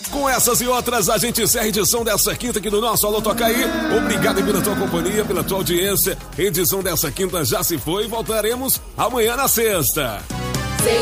Com essas e outras, a gente encerra a edição dessa quinta aqui do nosso Alô Toca Aí. Obrigado pela tua companhia, pela tua audiência. A edição dessa quinta já se foi e voltaremos amanhã na sexta.